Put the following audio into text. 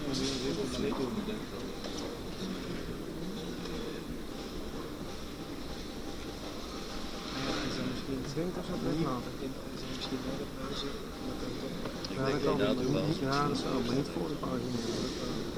Ik denk dat ze het weten laten. Ja, dat kan. Ja, dat is wel, maar niet voor de pagina.